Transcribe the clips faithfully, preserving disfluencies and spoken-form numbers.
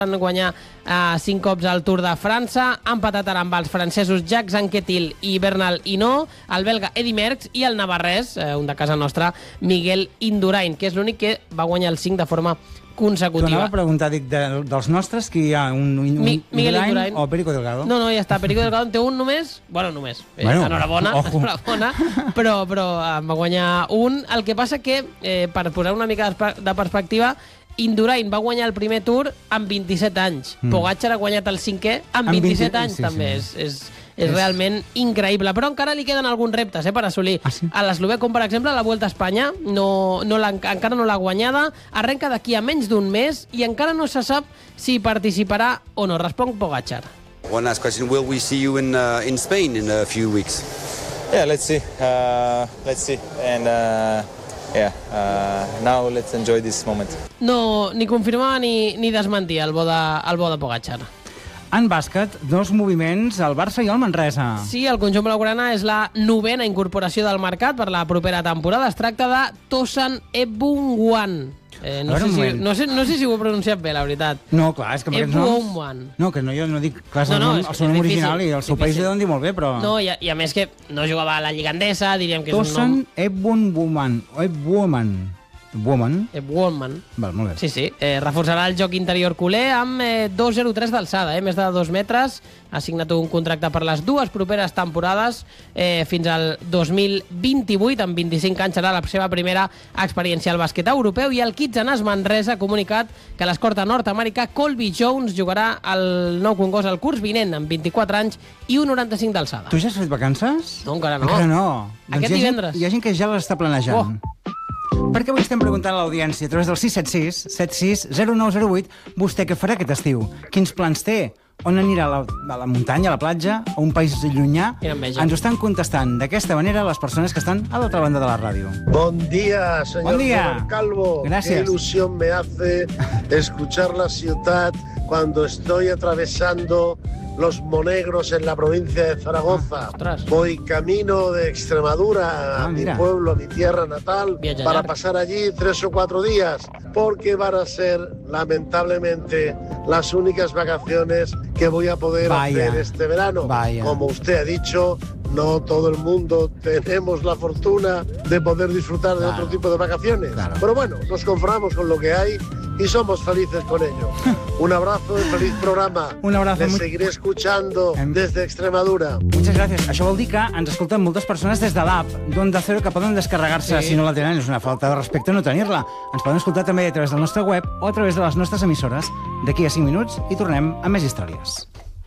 van guanyar uh, cinc cops al Tour de França, han empatat ara amb els francesos Jacques Anquetil i Bernal Hinault, el belga Eddy Merckx i el navarrès, uh, un de casa nostra, Miguel Indurain, que és l'únic que va guanyar el cinc de forma consecutiva. T'anava a preguntar, dic, de, dels nostres, que hi ha un, un, un Mi, Miguel Indurain, Indurain o Perico Delgado? No, no, ja està. Perico Delgado en té un només. Bueno, només. Eh, bueno, enhorabona, enhorabona. Però, però en va guanyar un. El que passa que, eh, per posar una mica de perspectiva, Indurain va guanyar el primer Tour amb vint-i-set anys. Mm. Pogačar ha guanyat el cinquè amb, amb vint-i-set anys, sí, també. Sí. És, és, és, és realment increïble. Però encara li queden alguns reptes eh, per assolir. Ah, sí? A l'Eslovè, com per exemple la Vuelta a Espanya, no, no encara no l'ha guanyada, arrenca d'aquí a menys d'un mes i encara no se sap si participarà o no. Respon Pogačar. One last question. Will we see you in, uh, in Spain in a few weeks? Yeah, let's see. Uh, let's see. And... Uh... Yeah, uh, now let's enjoy this moment. No, ni confirmava ni, ni desmentia el bo de, el bo de Pogačar. En bàsquet, dos moviments, el Barça i el Manresa. Sí, el conjunt blaugrana és la novena incorporació del mercat per la propera temporada. Es tracta de Tosan Ebungwan. Eh, no, sé si, no, sé, no sé si ho he pronunciat bé, la veritat. No, clar, és que amb aquests noms... Ebungwan. No, que no, jo no dic clar, no, no, el, nom, el seu nom original i el seu país deuen dir molt bé, però... No, i a, i a més que no jugava a la Lliga Endesa, diríem que és Tosan un nom... Ebungwan. Ebungwan. Woman. Woman. Val, molt bé. Sí, sí. Eh, reforçarà el joc interior culer amb eh, dos coma zero tres d'alçada, eh, més de dos metres. Ha signat un contracte per les dues properes temporades eh, fins al dos mil vint-i-vuit. Amb vint-i-cinc anys serà la seva primera experiència al bàsquet europeu. I el Kitsanas Manresa ha comunicat que l'escorta nord-americà Colby Jones jugarà el nou Congost el curs vinent amb vint-i-quatre anys i un coma noranta-cinc d'alçada. Tu ja has fet vacances? No, encara no. Encara no. Aquest doncs divendres. Hi ha, hi ha gent que ja l'està planejant. Oh. Perquè avui estem preguntant a l'audiència a través del sis set sis, set sis zero nou zero vuit vostè què farà aquest estiu? Quins plans té? On anirà? A la, a la muntanya, a la platja? A un país llunyà? Ens ho estan contestant d'aquesta manera les persones que estan a l'altra banda de la ràdio. Bon dia, señor bon dia. Calvo. Gracias. Qué ilusión me hace escuchar la ciudad cuando estoy atravesando los Monegros en la provincia de Zaragoza. Ah, voy camino de Extremadura, ah, a mi pueblo, a mi tierra natal, Viajar. para pasar allí tres o cuatro días, porque van a ser, lamentablemente, las únicas vacaciones que voy a poder Vaya. hacer este verano. Vaya. Como usted ha dicho, no todo el mundo tenemos la fortuna de poder disfrutar de claro. otro tipo de vacaciones. Claro. Pero bueno, nos conformamos con lo que hay y somos felices con ello. Un abrazo y feliz programa. Un abrazo. Les seguiré escuchando em... desde Extremadura. Muchas gracias. Això vol dir que ens escolten moltes persones des de l'app d'Onda Cero que poden descarregar-se. Sí. Si no la tenen, és una falta de respecte no tenir-la. Ens poden escoltar també a través del nostre web o a través de les nostres emissores. D'aquí a cinc minuts i tornem amb més històries.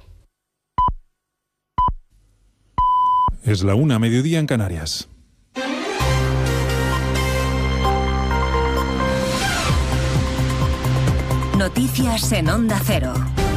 Es la una, mediodía en Canarias. Noticias en Onda Cero.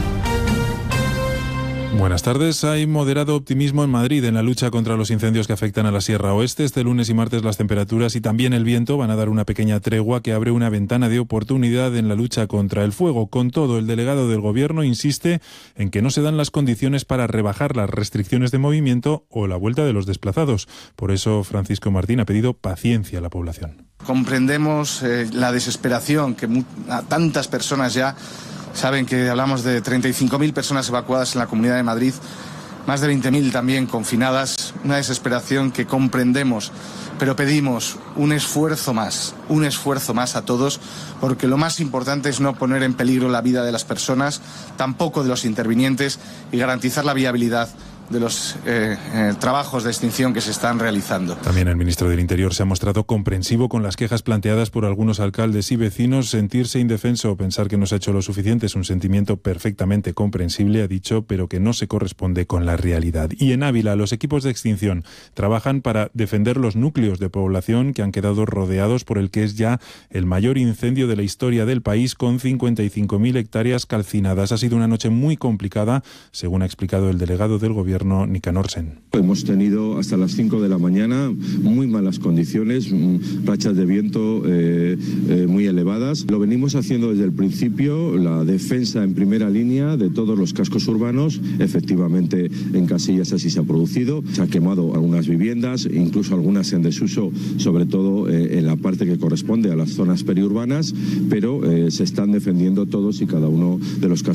Buenas tardes. Hay moderado optimismo en Madrid en la lucha contra los incendios que afectan a la Sierra Oeste. Este lunes y martes las temperaturas y también el viento van a dar una pequeña tregua que abre una ventana de oportunidad en la lucha contra el fuego. Con todo, el delegado del Gobierno insiste en que no se dan las condiciones para rebajar las restricciones de movimiento o la vuelta de los desplazados. Por eso, Francisco Martín ha pedido paciencia a la población. Comprendemos eh, la desesperación que mu- a tantas personas ya... Saben que hablamos de treinta y cinco mil personas evacuadas en la Comunidad de Madrid, más de veinte mil también confinadas, una desesperación que comprendemos, pero pedimos un esfuerzo más, un esfuerzo más a todos, porque lo más importante es no poner en peligro la vida de las personas, tampoco de los intervinientes, y garantizar la viabilidad de los eh, eh, trabajos de extinción que se están realizando. También el ministro del Interior se ha mostrado comprensivo con las quejas planteadas por algunos alcaldes y vecinos. Sentirse indefenso o pensar que no se ha hecho lo suficiente es un sentimiento perfectamente comprensible, ha dicho, pero que no se corresponde con la realidad. Y en Ávila, los equipos de extinción trabajan para defender los núcleos de población que han quedado rodeados por el que es ya el mayor incendio de la historia del país, con cincuenta y cinco mil hectáreas calcinadas. Ha sido una noche muy complicada, según ha explicado el delegado del Gobierno, Nicanor Sen. Hemos tenido hasta las cinco de la mañana muy malas condiciones, rachas de viento eh, eh, muy elevadas. Lo venimos haciendo desde el principio, la defensa en primera línea de todos los cascos urbanos. Efectivamente, en Casillas así se ha producido. Se han quemado algunas viviendas, incluso algunas en desuso, sobre todo eh, en la parte que corresponde a las zonas periurbanas, pero eh, se están defendiendo todos y cada uno de los cascos.